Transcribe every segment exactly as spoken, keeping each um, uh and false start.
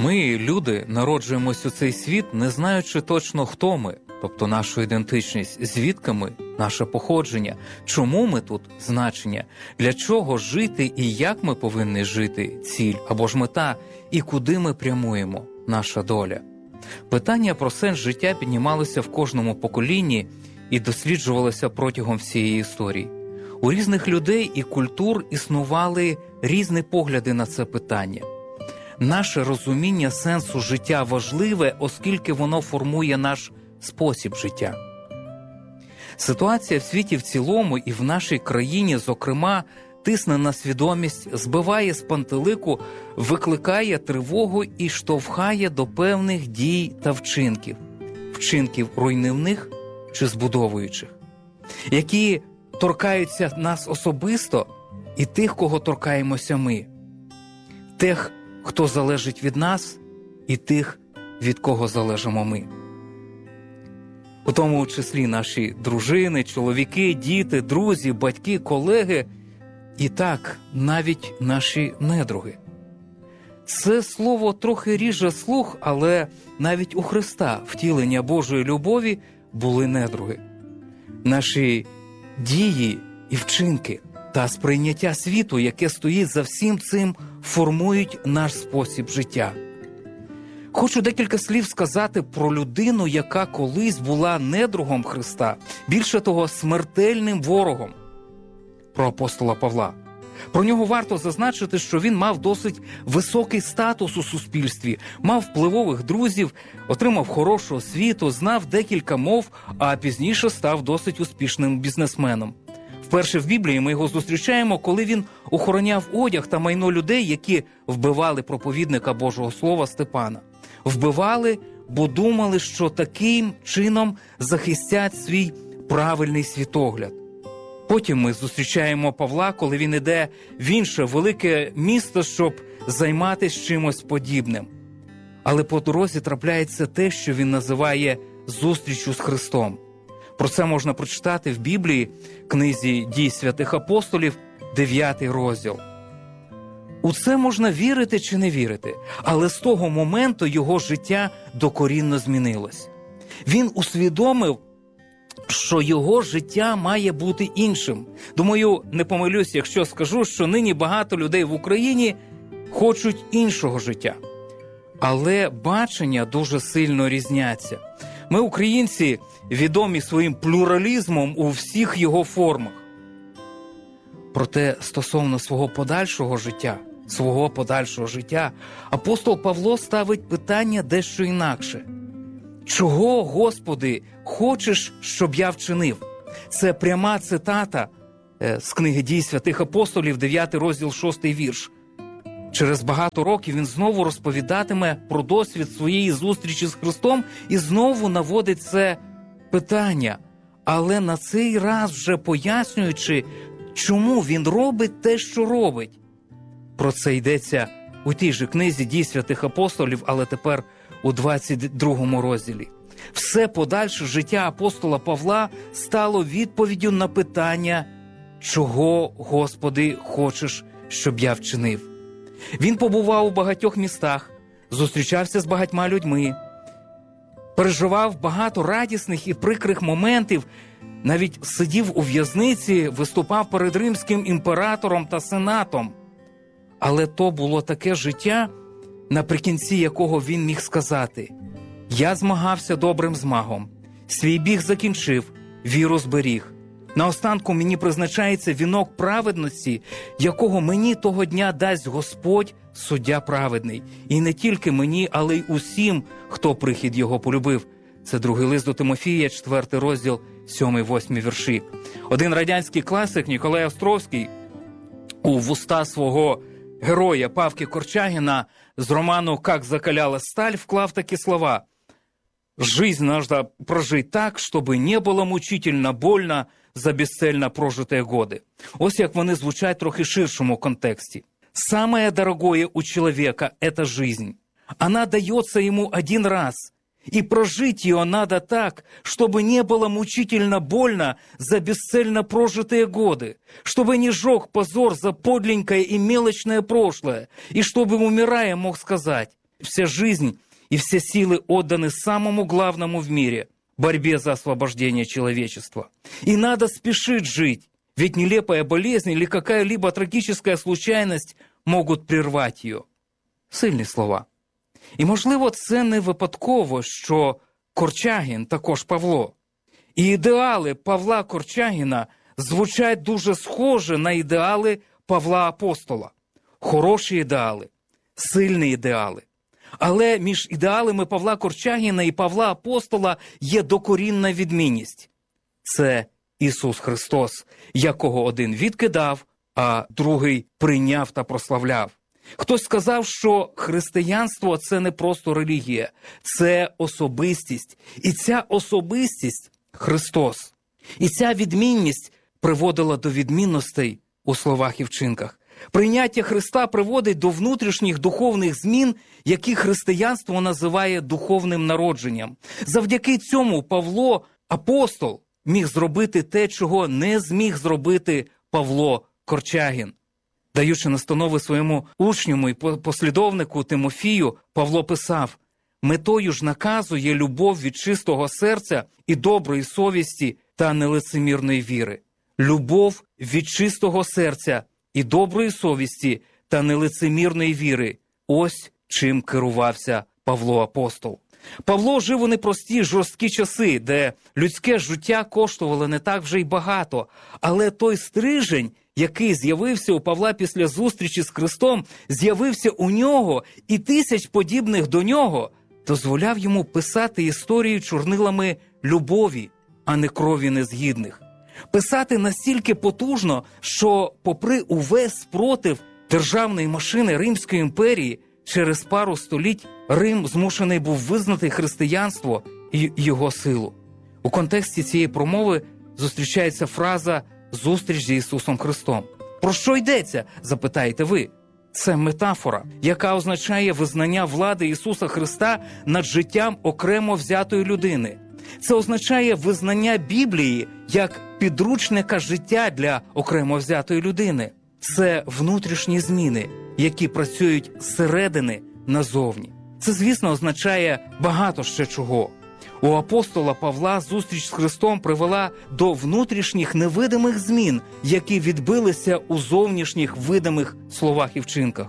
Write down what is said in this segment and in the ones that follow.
Ми, люди, народжуємось у цей світ, не знаючи точно, хто ми, тобто нашу ідентичність, звідки ми, наше походження, чому ми тут, значення, для чого жити і як ми повинні жити, ціль або ж мета, і куди ми прямуємо, наша доля. Питання про сенс життя піднімалися в кожному поколінні і досліджувалися протягом всієї історії. У різних людей і культур існували різні погляди на це питання. Наше розуміння сенсу життя важливе, оскільки воно формує наш спосіб життя. Ситуація в світі в цілому і в нашій країні, зокрема, тисне на свідомість, збиває з пантелику, викликає тривогу і штовхає до певних дій та вчинків. Вчинків руйнівних чи збудовуючих, які торкаються нас особисто і тих, кого торкаємося ми. Тих, хто залежить від нас, і тих, від кого залежимо ми. У тому числі наші дружини, чоловіки, діти, друзі, батьки, колеги і так, навіть наші недруги. Це слово трохи ріже слух, але навіть у Христа, втілення Божої любові, були недруги. Наші дії і вчинки та сприйняття світу, яке стоїть за всім цим, формують наш спосіб життя. Хочу декілька слів сказати про людину, яка колись була недругом Христа, більше того, смертельним ворогом, про апостола Павла. Про нього варто зазначити, що він мав досить високий статус у суспільстві, мав впливових друзів, отримав хорошу освіту, знав декілька мов, а пізніше став досить успішним бізнесменом. Вперше в Біблії ми його зустрічаємо, коли він охороняв одяг та майно людей, які вбивали проповідника Божого Слова Степана. Вбивали, бо думали, що таким чином захистять свій правильний світогляд. Потім ми зустрічаємо Павла, коли він іде в інше велике місто, щоб займатися чимось подібним. Але по дорозі трапляється те, що він називає зустрічю з Христом. Про це можна прочитати в Біблії, книзі «Дій святих апостолів», дев'ятий розділ. У це можна вірити чи не вірити, але з того моменту його життя докорінно змінилось. Він усвідомив, що його життя має бути іншим. Думаю, не помилюсь, якщо скажу, що нині багато людей в Україні хочуть іншого життя. Але бачення дуже сильно різняться. Ми, українці, відомі своїм плюралізмом у всіх його формах. Проте стосовно свого подальшого життя, свого подальшого життя, апостол Павло ставить питання дещо інакше. «Чого, Господи, хочеш, щоб я вчинив?» Це пряма цитата з книги «Дій святих апостолів», дев'ятий розділ, шостий вірш. Через багато років він знову розповідатиме про досвід своєї зустрічі з Христом і знову наводить це питання, але на цей раз вже пояснюючи, чому він робить те, що робить. Про це йдеться у тій же книзі «Дій святих апостолів», але тепер у двадцять другому розділі. Все подальше життя апостола Павла стало відповіддю на питання «Чого, Господи, хочеш, щоб я вчинив?» Він побував у багатьох містах, зустрічався з багатьма людьми, переживав багато радісних і прикрих моментів, навіть сидів у в'язниці, виступав перед римським імператором та сенатом. Але то було таке життя, наприкінці якого він міг сказати: «Я змагався добрим змагом, свій біг закінчив, віру зберіг. Наостанку мені призначається вінок праведності, якого мені того дня дасть Господь, суддя праведний. І не тільки мені, але й усім, хто прихід його полюбив». Це другий лист до Тимофія, четвертий розділ, сьомий-восьмий вірші. Один радянський класик Ніколай Островський у вуста свого героя Павки Корчагіна з роману «Как закаляла сталь» вклав такі слова: «Жизнь надо прожить так, чтобы не было мучительно больно за бесцельно прожитые годы». Ось як вони звучать в трохи ширшому контексті. «Самое дорогое у человека – это жизнь. Она дается ему один раз, и прожить ее надо так, чтобы не было мучительно больно за бесцельно прожитые годы, чтобы не жег позор за подленькое и мелочное прошлое, и чтобы, умирая, мог сказать: вся жизнь и все силы отданы самому главному в мире – борьбе за освобождение человечества. И надо спешить жить, ведь нелепая болезнь или какая-либо трагическая случайность можуть прервати її. Сильні слова. І, можливо, це не випадково, що Корчагін також Павло. І ідеали Павла Корчагіна звучать дуже схоже на ідеали Павла Апостола. Хороші ідеали, сильні ідеали. Але між ідеалами Павла Корчагіна і Павла Апостола є докорінна відмінність. Це Ісус Христос, якого один відкидав, а другий прийняв та прославляв. Хтось сказав, що християнство – це не просто релігія, це особистість. І ця особистість – Христос. І ця відмінність приводила до відмінностей у словах і вчинках. Прийняття Христа приводить до внутрішніх духовних змін, які християнство називає духовним народженням. Завдяки цьому Павло, апостол, міг зробити те, чого не зміг зробити Павло Корчагін. Даючи настанови своєму учню і послідовнику Тимофію, Павло писав: «Метою ж наказу є любов від чистого серця і доброї совісті та нелицемірної віри». Любов від чистого серця і доброї совісті та нелицемірної віри – ось чим керувався Павло Апостол. Павло жив у непрості, жорсткі часи, де людське життя коштувало не так вже й багато, але той стрижень, який з'явився у Павла після зустрічі з Христом, з'явився у нього і тисяч подібних до нього, дозволяв йому писати історію чорнилами любові, а не крові незгідних. Писати настільки потужно, що попри увесь спротив державної машини Римської імперії, через пару століть Рим змушений був визнати християнство і його силу. У контексті цієї промови зустрічається фраза «зустріч з Ісусом Христом». Про що йдеться, запитаєте ви? Це метафора, яка означає визнання влади Ісуса Христа над життям окремо взятої людини. Це означає визнання Біблії як підручника життя для окремо взятої людини. Це внутрішні зміни, які працюють зсередини назовні. Це, звісно, означає багато ще чого. У апостола Павла зустріч з Христом привела до внутрішніх невидимих змін, які відбилися у зовнішніх видимих словах і вчинках.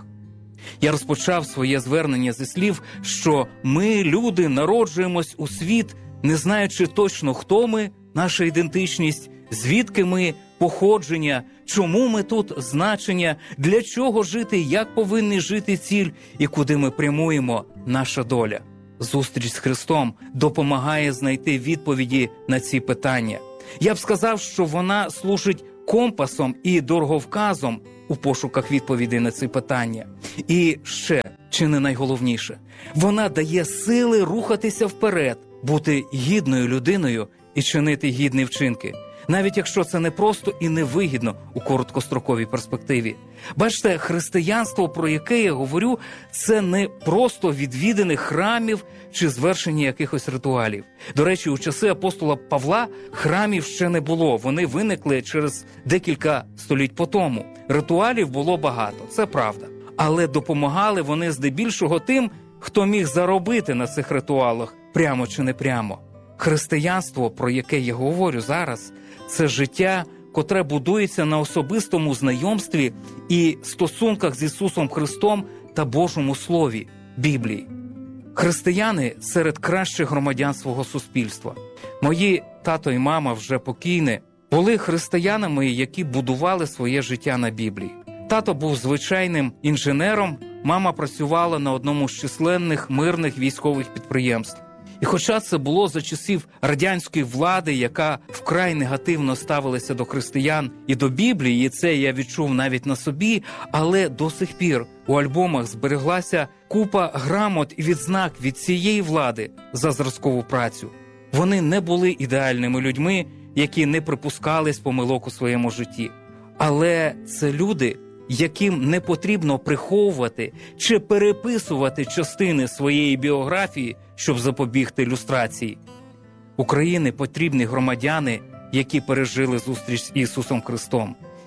Я розпочав своє звернення зі слів, що ми, люди, народжуємось у світ, не знаючи точно, хто ми, наша ідентичність, звідки ми, походження, чому ми тут, значення, для чого жити, як повинні жити ціль і куди ми прямуємо, наша доля. Зустріч з Христом допомагає знайти відповіді на ці питання. Я б сказав, що вона служить компасом і дороговказом у пошуках відповідей на ці питання. І ще, чи не найголовніше, вона дає сили рухатися вперед, бути гідною людиною і чинити гідні вчинки, навіть якщо це не просто і не вигідно у короткостроковій перспективі. Бачите, християнство, про яке я говорю, це не просто відвідини храмів чи звершення якихось ритуалів. До речі, у часи апостола Павла храмів ще не було, вони виникли через декілька століть по тому. Ритуалів було багато, це правда. Але допомагали вони здебільшого тим, хто міг заробити на цих ритуалах, прямо чи не прямо. Християнство, про яке я говорю зараз, це життя, котре будується на особистому знайомстві і стосунках з Ісусом Христом та Божому Слові, Біблії. Християни серед кращих громадян свого суспільства. Мої тато і мама, вже покійні, були християнами, які будували своє життя на Біблії. Тато був звичайним інженером, мама працювала на одному з численних мирних військових підприємств. І хоча це було за часів радянської влади, яка вкрай негативно ставилася до християн і до Біблії, і це я відчув навіть на собі, але до сих пір у альбомах збереглася купа грамот і відзнак від цієї влади за зразкову працю. Вони не були ідеальними людьми, які не припускались помилок у своєму житті. Але це люди, яким не потрібно приховувати чи переписувати частини своєї біографії, щоб запобігти люстрації. Україні потрібні громадяни, які пережили зустріч з Ісусом Христом.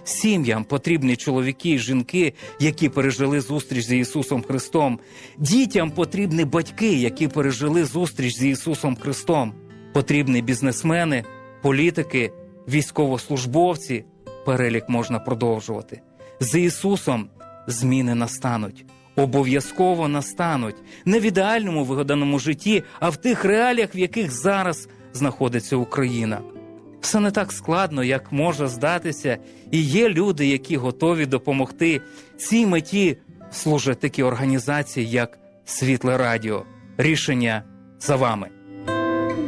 Сім'ям потрібні чоловіки і жінки, які пережили зустріч з Ісусом Христом. Дітям потрібні батьки, які пережили зустріч з Ісусом Христом. Потрібні бізнесмени, політики, військовослужбовці. Перелік можна продовжувати. З Ісусом зміни настануть. Обов'язково настануть. Не в ідеальному вигаданому житті, а в тих реаліях, в яких зараз знаходиться Україна. Все не так складно, як може здатися, і є люди, які готові допомогти. Цій меті служать такі організації, як Світле Радіо. Рішення за вами.